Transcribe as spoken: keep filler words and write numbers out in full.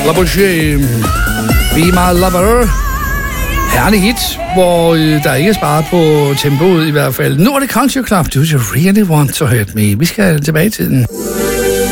La Boucher, Be My Lover. Herlig hit, hvor øh, der ikke er sparet på tempoet i hvert fald. Nu er det Culture Club. Do you really want to hurt me? Vi skal tilbage i tiden.